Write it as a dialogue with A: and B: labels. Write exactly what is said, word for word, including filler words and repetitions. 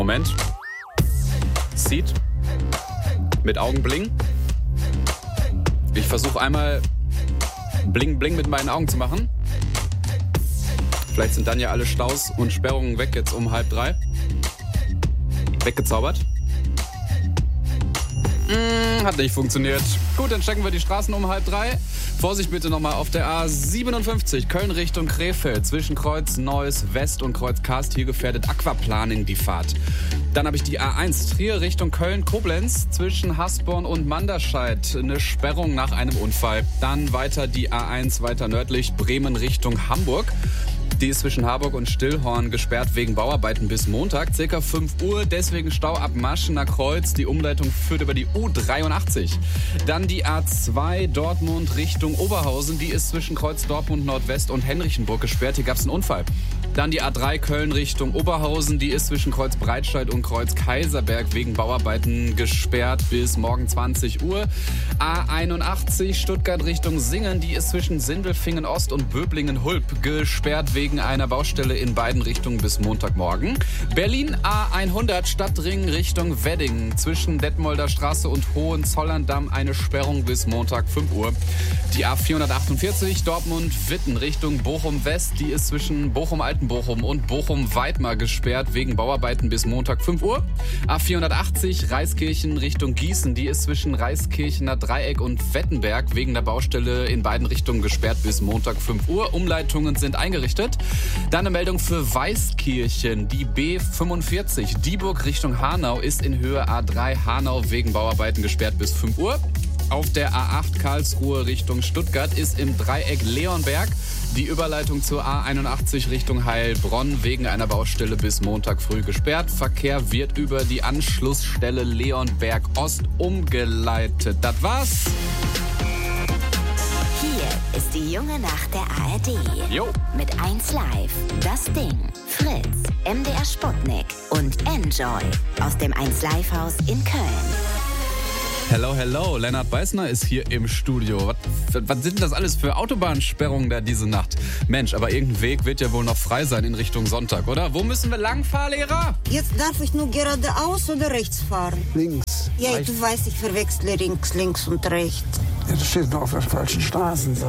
A: Moment. Seed. Mit Augen bling. Ich versuche einmal bling bling mit meinen Augen zu machen. Vielleicht sind dann ja alle Staus und Sperrungen weg jetzt um halb drei. Weggezaubert. Mm, hat nicht funktioniert. Gut, dann checken wir die Straßen um halb drei. Vorsicht bitte nochmal auf der A siebenundfünfzig, Köln Richtung Krefeld. Zwischen Kreuz Neuss West und Kreuz Karst. Hier gefährdet Aquaplaning die Fahrt. Dann habe ich die A eins, Trier Richtung Köln-Koblenz. Zwischen Hasborn und Manderscheid eine Sperrung nach einem Unfall. Dann weiter die A eins, weiter nördlich, Bremen Richtung Hamburg. Die ist zwischen Harburg und Stillhorn gesperrt wegen Bauarbeiten bis Montag, circa fünf Uhr. Deswegen Stau ab Maschener Kreuz. Die Umleitung führt über die U dreiundachtzig. Dann die A zwei, Dortmund Richtung Oberhausen. Die ist zwischen Kreuz Dortmund Nordwest und Henrichenburg gesperrt. Hier gab es einen Unfall. Dann die A drei, Köln Richtung Oberhausen. Die ist zwischen Kreuz Breitscheid und Kreuz Kaiserberg wegen Bauarbeiten gesperrt bis morgen zwanzig Uhr. A einundachtzig, Stuttgart Richtung Singen. Die ist zwischen Sindelfingen Ost und Böblingen-Hulp gesperrt wegen einer Baustelle in beiden Richtungen bis Montagmorgen. Berlin A hundert, Stadtring Richtung Wedding. Zwischen Detmolder Straße und Hohenzollern-Damm eine Sperrung bis Montag fünf Uhr. Die A vierhundertachtundvierzig, Dortmund-Witten Richtung Bochum-West. Die ist zwischen Bochum-Altenbochum und Bochum-Weidmar gesperrt wegen Bauarbeiten bis Montag fünf Uhr. A vierhundertachtzig, Reiskirchen Richtung Gießen. Die ist zwischen Reiskirchener Dreieck und Wettenberg wegen der Baustelle in beiden Richtungen gesperrt bis Montag fünf Uhr. Umleitungen sind eingerichtet. Dann eine Meldung für Weißkirchen. Die B fünfundvierzig, Dieburg Richtung Hanau ist in Höhe A drei Hanau wegen Bauarbeiten gesperrt bis fünf Uhr. Auf der A acht Karlsruhe Richtung Stuttgart ist im Dreieck Leonberg die Überleitung zur A einundachtzig Richtung Heilbronn wegen einer Baustelle bis Montag früh gesperrt. Verkehr wird über die Anschlussstelle Leonberg Ost umgeleitet. Das war's.
B: Hier ist die junge Nacht der A R D.
A: Jo.
B: Mit eins Live, Das Ding, Fritz, M D R Sputnik und Enjoy aus dem eins Live Haus in Köln.
A: Hello, hello, Lennart Beißner ist hier im Studio. Was, was sind das alles für Autobahnsperrungen da diese Nacht? Mensch, aber irgendein Weg wird ja wohl noch frei sein in Richtung Sonntag, oder? Wo müssen wir lang, Fahrlehrer?
C: Jetzt darf ich nur geradeaus oder rechts fahren?
D: Links.
C: Ja, du weißt, ich verwechsle links, links und rechts.
D: Ja, das steht noch auf der falschen Straßenseite.